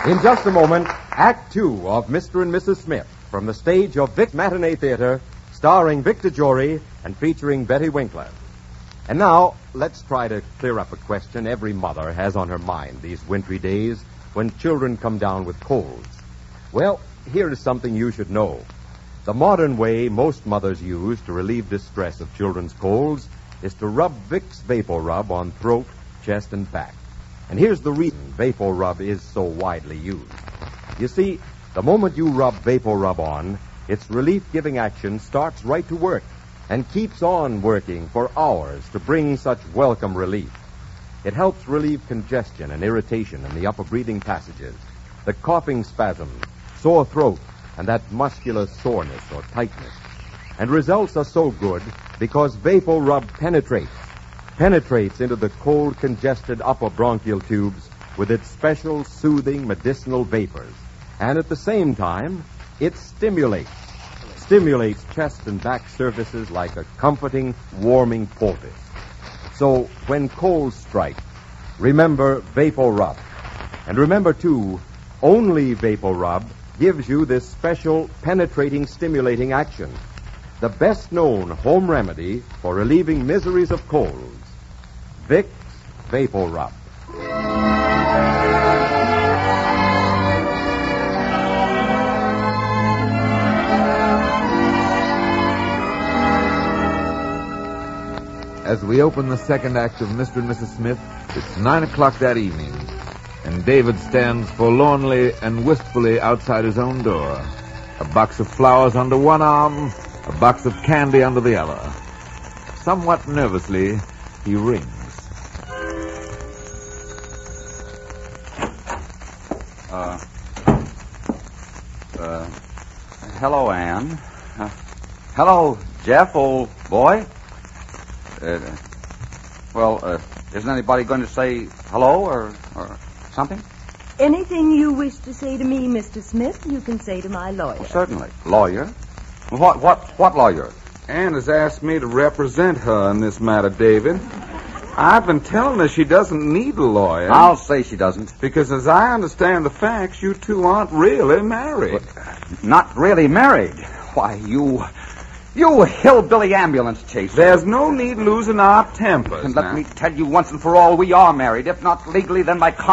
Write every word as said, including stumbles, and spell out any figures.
In just a moment, Act Two of Mister and Missus Smith from the stage of Vic Matinee Theater, starring Victor Jory and featuring Betty Winkler. And now, let's try to clear up a question every mother has on her mind these wintry days when children come down with colds. Well, here is something you should know. The modern way most mothers use to relieve distress of children's colds is to rub Vicks Vapor Rub on throat, chest, and back. And here's the reason Vapor Rub is so widely used. You see, the moment you rub Vapor Rub on, its relief-giving action starts right to work and keeps on working for hours to bring such welcome relief. It helps relieve congestion and irritation in the upper breathing passages, the coughing spasms, sore throat, and that muscular soreness or tightness. And results are so good because Vapor Rub penetrates, penetrates into the cold, congested upper bronchial tubes with its special soothing medicinal vapors. And at the same time, it stimulates, stimulates chest and back surfaces like a comforting, warming poultice. So when colds strike, remember Vapor Rub. And remember, too, only Vapor Rub gives you this special penetrating, stimulating action. The best-known home remedy for relieving miseries of colds. Vicks Vapor Rub. As we open the second act of Mister and Missus Smith, it's nine o'clock that evening, and David stands forlornly and wistfully outside his own door. A box of flowers under one arm, a box of candy under the other. Somewhat nervously, he rings. Uh, uh, hello, Ann. Uh, hello, Jeff, old boy. Uh, well, uh, isn't anybody going to say hello or, or something? Anything you wish to say to me, Mister Smith, you can say to my lawyer. Well, certainly. Lawyer? What, what, what lawyer? Ann has asked me to represent her in this matter, David. I've been telling her she doesn't need a lawyer. I'll say she doesn't. Because as I understand the facts, you two aren't really married. But, not really married. Why, you... You hillbilly ambulance chaser. There's no need losing our tempers. And let now. me tell you once and for all, we are married. If not legally, then by